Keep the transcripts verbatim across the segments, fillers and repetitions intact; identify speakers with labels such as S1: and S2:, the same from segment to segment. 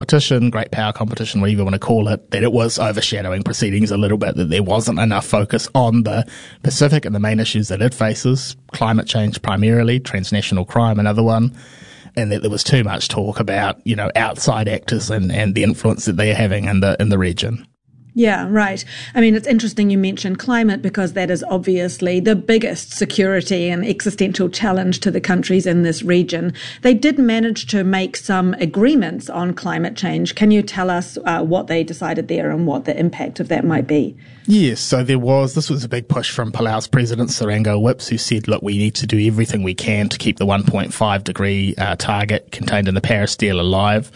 S1: competition, great power competition, whatever you want to call it, that it was overshadowing proceedings a little bit, that there wasn't enough focus on the Pacific and the main issues that it faces, climate change primarily, transnational crime another one, and that there was too much talk about, you know, outside actors and, and the influence that they're having in the in the region.
S2: Yeah, right. I mean, it's interesting you mentioned climate because that is obviously the biggest security and existential challenge to the countries in this region. They did manage to make some agreements on climate change. Can you tell us uh, what they decided there and what the impact of that might be?
S1: Yes, so there was, this was a big push from Palau's president, Surango Whips, who said, look, we need to do everything we can to keep the one point five degree uh, target contained in the Paris deal alive.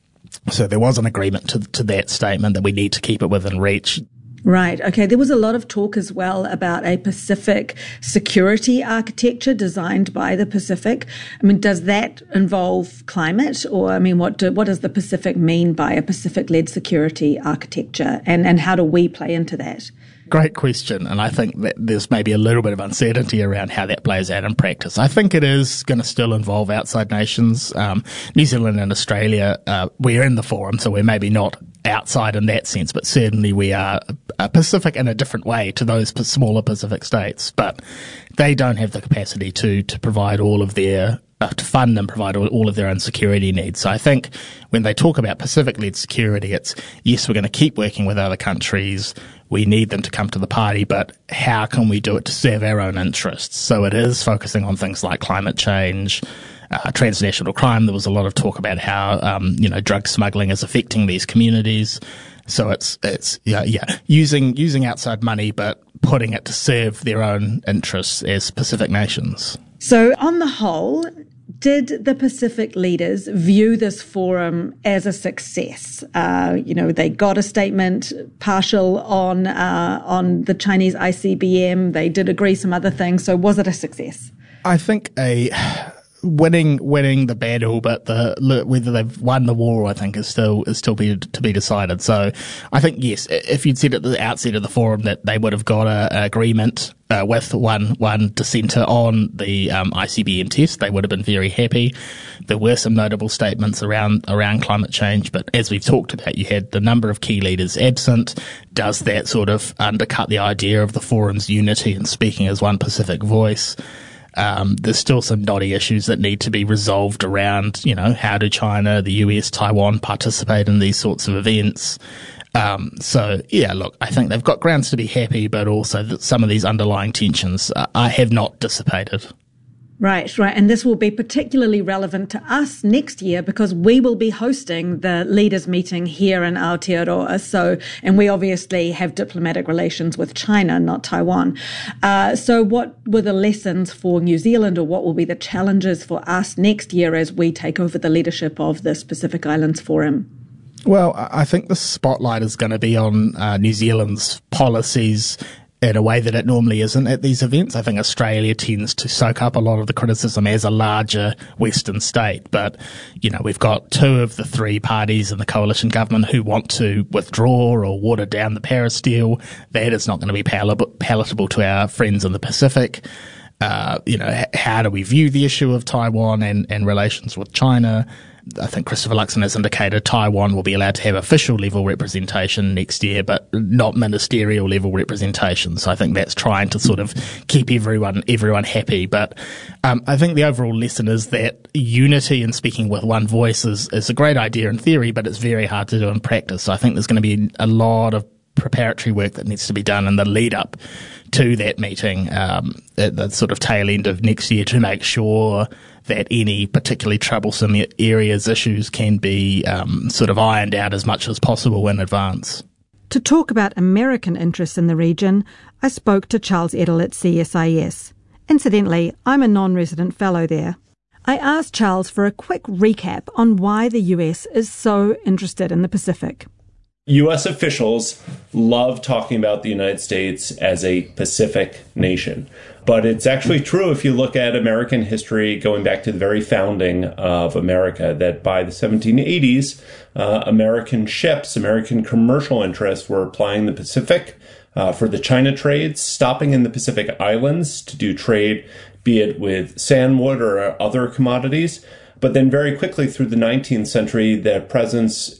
S1: So there was an agreement to, to that statement that we need to keep it within reach.
S2: Right. Okay. There was a lot of talk as well about a Pacific security architecture designed by the Pacific. I mean, does that involve climate, or I mean, what do, what does the Pacific mean by a Pacific-led security architecture, and and how do we play into that?
S1: Great question, and I think that there's maybe a little bit of uncertainty around how that plays out in practice. I think it is going to still involve outside nations. Um, New Zealand and Australia, uh, we're in the forum, so we're maybe not outside in that sense, but certainly we are uh, Pacific in a different way to those smaller Pacific states. But they don't have the capacity to to provide all of their uh, to fund and provide all, all of their own security needs. So I think when they talk about Pacific-led security, it's yes, we're going to keep working with other countries. We need them to come to the party, but how can we do it to serve our own interests? So it is focusing on things like climate change, uh, transnational crime. There was a lot of talk about how, um, you know, drug smuggling is affecting these communities. So it's, it's, yeah, yeah, using, using outside money, but putting it to serve their own interests as Pacific nations.
S2: So on the whole, did the Pacific leaders view this forum as a success? Uh, you know, they got a statement partial on uh, on the Chinese I C B M. They did agree some other things. So was it a success?
S1: I think a winning winning the battle, but the whether they've won the war, I think, is still is still be, to be decided. So I think yes, if you'd said at the outset of the forum that they would have got a, a agreement uh, with one one dissenter on the um, I C B M test, they would have been very happy. There were some notable statements around around climate change, but as we've talked about, you had the number of key leaders absent. Does that sort of undercut the idea of the forum's unity and speaking as one Pacific voice? Um, there's still some knotty issues that need to be resolved around, you know, how do China, the U S, Taiwan participate in these sorts of events? Um, so, yeah, look, I think they've got grounds to be happy, but also that some of these underlying tensions uh, have not dissipated.
S2: Right, right. And this will be particularly relevant to us next year because we will be hosting the leaders meeting here in Aotearoa. So, and we obviously have diplomatic relations with China, not Taiwan. Uh, so what were the lessons for New Zealand, or what will be the challenges for us next year as we take over the leadership of this Pacific Islands Forum?
S1: Well, I think the spotlight is going to be on uh, New Zealand's policies in a way that it normally isn't at these events. I think Australia tends to soak up a lot of the criticism as a larger Western state. But, you know, we've got two of the three parties in the coalition government who want to withdraw or water down the Paris deal. That is not going to be pal- palatable to our friends in the Pacific. Uh, you know, h- how do we view the issue of Taiwan and, and relations with China? I think Christopher Luxon has indicated Taiwan will be allowed to have official level representation next year, but not ministerial level representation. So I think that's trying to sort of keep everyone everyone happy. But um, I think the overall lesson is that unity and speaking with one voice is, is a great idea in theory, but it's very hard to do in practice. So I think there's going to be a lot of preparatory work that needs to be done in the lead up to that meeting um, at the sort of tail end of next year to make sure that any particularly troublesome areas, issues can be um, sort of ironed out as much as possible in advance.
S2: To talk about American interests in the region, I spoke to Charles Edel at C S I S. Incidentally, I'm a non-resident fellow there. I asked Charles for a quick recap on why the U S is so interested in the Pacific.
S3: U S officials love talking about the United States as a Pacific nation. But it's actually true if you look at American history going back to the very founding of America, that by the seventeen eighties, uh, American ships, American commercial interests were applying the Pacific uh, for the China trades, stopping in the Pacific Islands to do trade, be it with sandwood or other commodities. But then very quickly through the nineteenth century, their presence